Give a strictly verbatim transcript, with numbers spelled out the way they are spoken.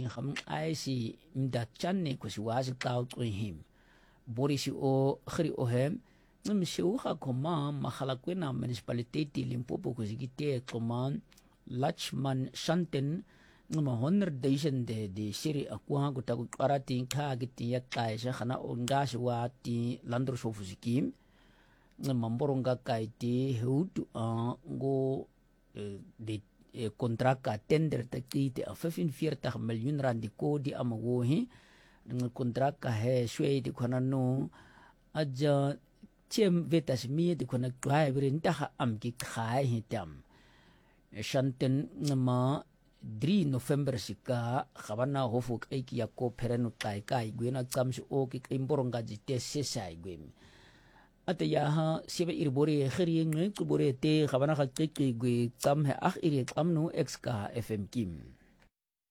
kham ai si mda channe ko si wasi tau him bori si o khri o hem ngam si u kha koma makhala kwena municipality Limpopo ko sigite koman Lachman Shanten ngama honor daishan de de siri akwa ko tagu qarati kha giti yakai sa khana onga si wati landro sofusikim ngama boronga kaiti hud go de kontrakka tender te kite a vijfenveertig miljoen rand die ko die amagohi ng kontrakka he swei di khana no aja chem vetas mi di khana kwai brin ta am ki khai hitam Shanten ngama drie November sika khabana hofuk eiki yakko perenu kai kai gwena kamsi o ki imboronga jite sesai gwem ate yaha sibe irbore khiri ngai kubore te khabana kha ke gwe kam he akh iri kamnu exka F M Kim